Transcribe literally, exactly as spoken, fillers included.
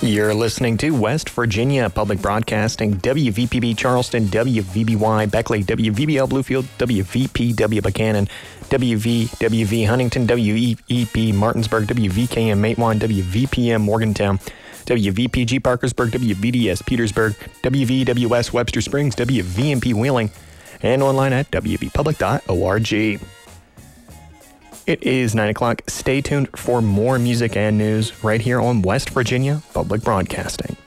You're listening to West Virginia Public Broadcasting, W V P B Charleston, W V B Y Beckley, W V B L Bluefield, W V P W Buchanan, W V W V Huntington, W E P Martinsburg, W V K M Matewan, W V P M Morgantown, W V P G Parkersburg, W V D S Petersburg, W V W S Webster Springs, W V M P Wheeling, and online at w v public dot org. It is nine o'clock. Stay tuned for more music and news right here on West Virginia Public Broadcasting.